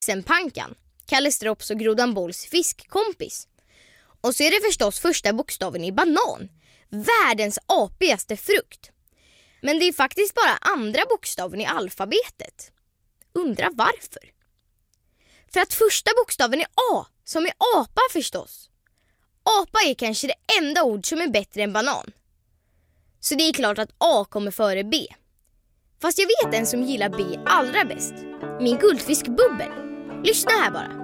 Pankan, Kalle Strops och Grodan Bolls fiskkompis. Och så är det förstås första bokstaven i banan, världens apigaste frukt. Men det är faktiskt bara andra bokstaven i alfabetet. Undrar varför? För att första bokstaven är A, som är apa förstås. Apa är kanske det enda ord som är bättre än banan. Så det är klart att A kommer före B. Fast jag vet en som gillar B allra bäst. Min guldfisk Bubbel. Lyssna här bara.